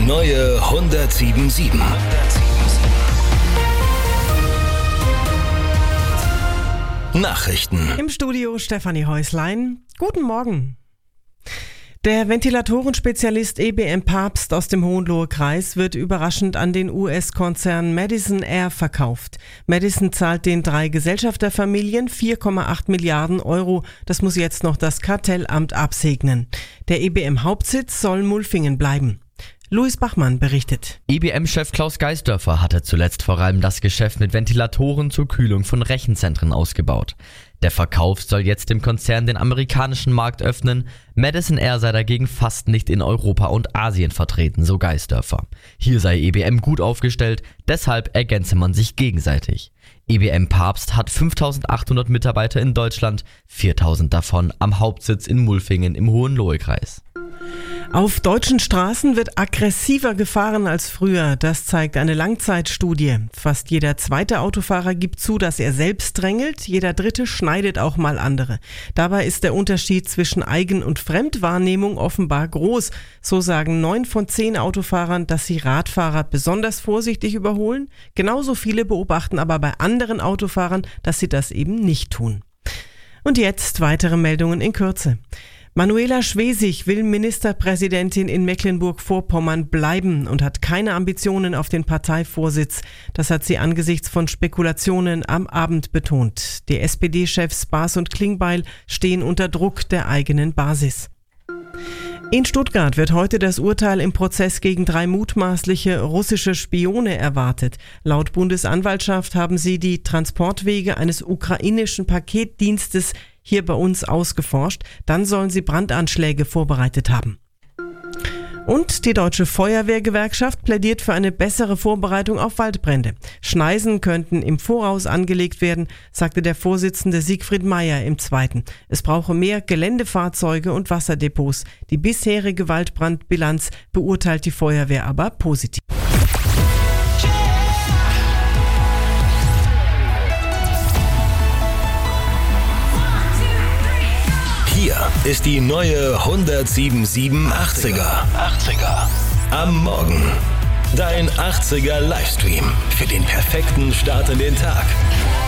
neue 107.7. Nachrichten. Im Studio Stefanie Häuslein. Guten Morgen. Der Ventilatorenspezialist EBM Papst aus dem Hohenlohe-Kreis wird überraschend an den US-Konzern Madison Air verkauft. Madison zahlt den 3 Gesellschafterfamilien 4,8 Milliarden Euro. Das muss jetzt noch das Kartellamt absegnen. Der EBM-Hauptsitz soll Mulfingen bleiben. Louis Bachmann berichtet. EBM-Chef Klaus Geisdörfer hatte zuletzt vor allem das Geschäft mit Ventilatoren zur Kühlung von Rechenzentren ausgebaut. Der Verkauf soll jetzt dem Konzern den amerikanischen Markt öffnen. Madison Air sei dagegen fast nicht in Europa und Asien vertreten, so Geisdörfer. Hier sei EBM gut aufgestellt, deshalb ergänze man sich gegenseitig. EBM Papst hat 5.800 Mitarbeiter in Deutschland, 4.000 davon am Hauptsitz in Mulfingen im Hohenlohe-Kreis. Auf deutschen Straßen wird aggressiver gefahren als früher. Das zeigt eine Langzeitstudie. Fast jeder zweite Autofahrer gibt zu, dass er selbst drängelt. Jeder dritte schneidet auch mal andere. Dabei ist der Unterschied zwischen Eigen- und Fremdwahrnehmung offenbar groß. So sagen 9 von 10 Autofahrern, dass sie Radfahrer besonders vorsichtig überholen. Genauso viele beobachten aber bei anderen Autofahrern, dass sie das eben nicht tun. Und jetzt weitere Meldungen in Kürze. Manuela Schwesig will Ministerpräsidentin in Mecklenburg-Vorpommern bleiben und hat keine Ambitionen auf den Parteivorsitz. Das hat sie angesichts von Spekulationen am Abend betont. Die SPD-Chefs Baas und Klingbeil stehen unter Druck der eigenen Basis. In Stuttgart wird heute das Urteil im Prozess gegen 3 mutmaßliche russische Spione erwartet. Laut Bundesanwaltschaft haben sie die Transportwege eines ukrainischen Paketdienstes hier bei uns ausgeforscht. Dann sollen sie Brandanschläge vorbereitet haben. Und die Deutsche Feuerwehrgewerkschaft plädiert für eine bessere Vorbereitung auf Waldbrände. Schneisen könnten im Voraus angelegt werden, sagte der Vorsitzende Siegfried Meyer im Zweiten. Es brauche mehr Geländefahrzeuge und Wasserdepots. Die bisherige Waldbrandbilanz beurteilt die Feuerwehr aber positiv. Hier ist die neue 107.7 80er. Am Morgen. Dein 80er Livestream für den perfekten Start in den Tag.